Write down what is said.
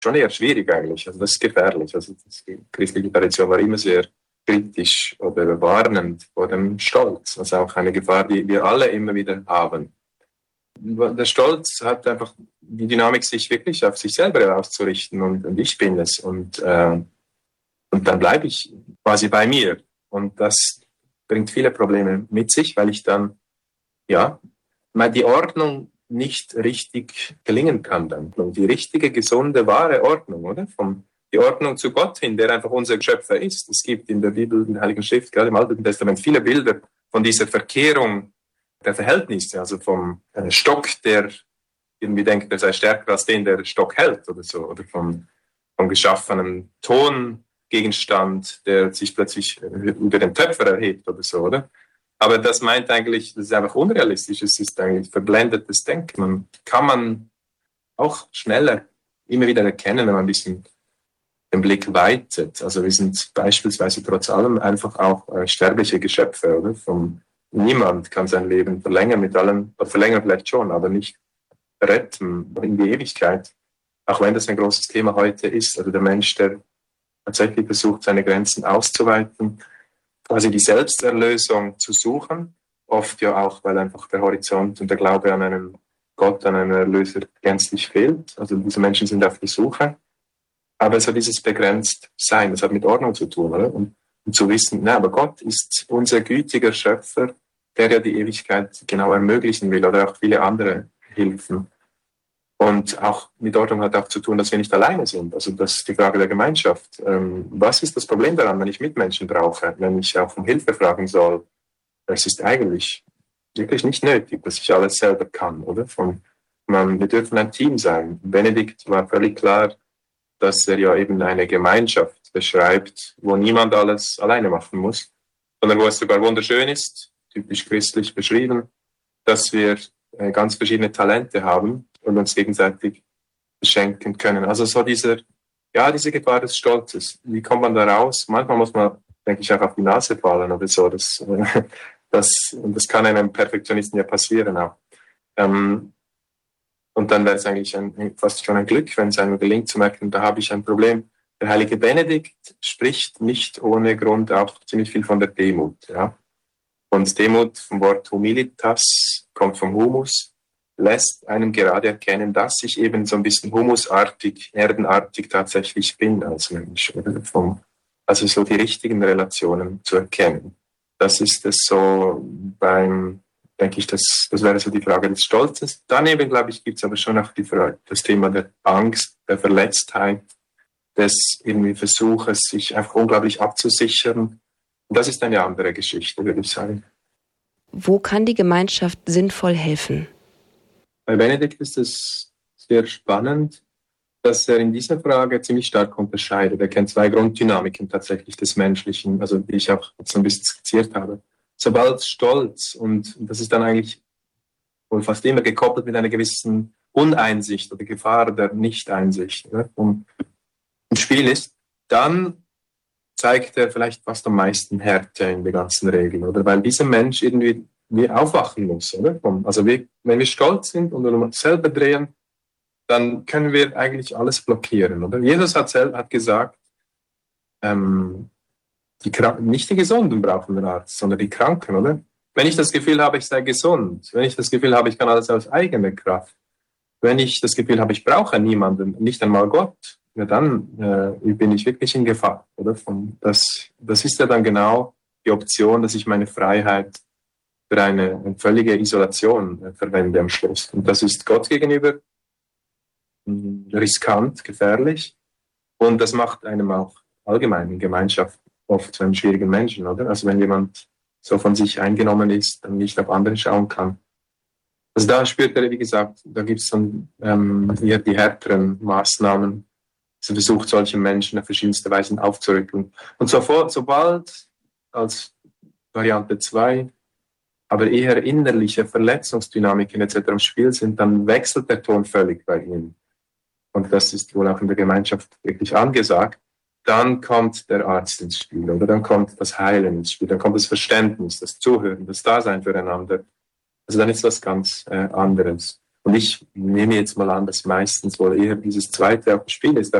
schon eher schwierig eigentlich. Also das ist gefährlich. Also die christliche Tradition war immer sehr kritisch oder warnend vor dem Stolz. Also auch eine Gefahr, die wir alle immer wieder haben. Der Stolz hat einfach die Dynamik, sich wirklich auf sich selber auszurichten und ich bin es. Und dann bleibe ich quasi bei mir. Und das bringt viele Probleme mit sich, weil ich dann, die Ordnung nicht richtig gelingen kann dann. Und die richtige, gesunde, wahre Ordnung, oder? Die Ordnung zu Gott hin, der einfach unser Schöpfer ist. Es gibt in der Bibel, in der Heiligen Schrift, gerade im Alten Testament, viele Bilder von dieser Verkehrung der Verhältnisse, also vom Stock, der irgendwie denkt, er sei stärker als den, der Stock hält oder so, oder vom geschaffenen Tongegenstand, der sich plötzlich über den Töpfer erhebt oder so, oder? Aber das meint eigentlich, das ist einfach unrealistisch, es ist eigentlich verblendetes Denken. Und kann man auch schneller immer wieder erkennen, wenn man ein bisschen den Blick weitet. Also wir sind beispielsweise trotz allem einfach auch sterbliche Geschöpfe, oder? Niemand kann sein Leben verlängern mit allem, verlängern vielleicht schon, aber nicht retten in die Ewigkeit. Auch wenn das ein großes Thema heute ist. Also der Mensch, der tatsächlich versucht, seine Grenzen auszuweiten, quasi die Selbsterlösung zu suchen. Oft ja auch, weil einfach der Horizont und der Glaube an einen Gott, an einen Erlöser gänzlich fehlt. Also diese Menschen sind auf der Suche. Aber so dieses Begrenztsein, das hat mit Ordnung zu tun, oder? Und zu wissen, aber Gott ist unser gütiger Schöpfer, der ja die Ewigkeit genau ermöglichen will, oder auch viele andere Hilfen. Und auch mit Ordnung hat auch zu tun, dass wir nicht alleine sind. Also das ist die Frage der Gemeinschaft. Was ist das Problem daran, wenn ich Mitmenschen brauche, wenn ich auch um Hilfe fragen soll? Es ist eigentlich wirklich nicht nötig, dass ich alles selber kann, oder? Wir dürfen ein Team sein. Benedikt war völlig klar, dass er ja eben eine Gemeinschaft beschreibt, wo niemand alles alleine machen muss, sondern wo es sogar wunderschön ist, typisch christlich beschrieben, dass wir ganz verschiedene Talente haben und uns gegenseitig beschenken können. Also so diese Gefahr des Stolzes. Wie kommt man da raus? Manchmal muss man, denke ich, auch auf die Nase fallen oder so. Das kann einem Perfektionisten ja passieren auch. Und dann wäre es eigentlich fast schon ein Glück, wenn es einem gelingt zu merken, da habe ich ein Problem. Der heilige Benedikt spricht nicht ohne Grund auch ziemlich viel von der Demut. Ja? Und Demut vom Wort humilitas, kommt vom Humus, lässt einem gerade erkennen, dass ich eben so ein bisschen humusartig, erdenartig tatsächlich bin als Mensch. Also so die richtigen Relationen zu erkennen. Das ist es so denke ich, das wäre so die Frage des Stolzes. Daneben, glaube ich, gibt es aber schon auch das Thema der Angst, der Verletztheit, des irgendwie Versuches, sich einfach unglaublich abzusichern. Und das ist eine andere Geschichte, würde ich sagen. Wo kann die Gemeinschaft sinnvoll helfen? Bei Benedikt ist es sehr spannend, dass er in dieser Frage ziemlich stark unterscheidet. Er kennt zwei Grunddynamiken tatsächlich des Menschlichen, also die ich auch so ein bisschen skizziert habe. Sobald Stolz, und das ist dann eigentlich wohl fast immer gekoppelt mit einer gewissen Uneinsicht oder Gefahr der Nicht-Einsicht, im Spiel ist, dann zeigt er vielleicht fast am meisten Härte in den ganzen Regeln, oder? Weil dieser Mensch irgendwie wie aufwachen muss, oder? Also wenn wir stolz sind und uns selber drehen, dann können wir eigentlich alles blockieren, oder? Jesus hat gesagt, nicht die Gesunden brauchen den Arzt, sondern die Kranken, oder? Wenn ich das Gefühl habe, ich sei gesund, wenn ich das Gefühl habe, ich kann alles aus eigener Kraft, wenn ich das Gefühl habe, ich brauche niemanden, nicht einmal Gott, ja dann bin ich wirklich in Gefahr, oder? Das ist ja dann genau die Option, dass ich meine Freiheit für eine völlige Isolation verwende am Schluss. Und das ist Gott gegenüber riskant, gefährlich, und das macht einem auch allgemein in Gemeinschaft oft zu einem schwierigen Menschen, oder? Also wenn jemand so von sich eingenommen ist und nicht auf andere schauen kann. Also da spürt er, wie gesagt, da gibt es dann eher die härteren Maßnahmen. Sie versucht, solche Menschen auf verschiedenste Weisen aufzurütteln. Und sobald als Variante 2 aber eher innerliche Verletzungsdynamiken etc. im Spiel sind, dann wechselt der Ton völlig bei ihm. Und das ist wohl auch in der Gemeinschaft wirklich angesagt. Dann kommt der Arzt ins Spiel, oder dann kommt das Heilen ins Spiel, dann kommt das Verständnis, das Zuhören, das Dasein füreinander. Also dann ist was ganz anderes. Und ich nehme jetzt mal an, dass meistens wohl eher dieses zweite auch das Spiel ist.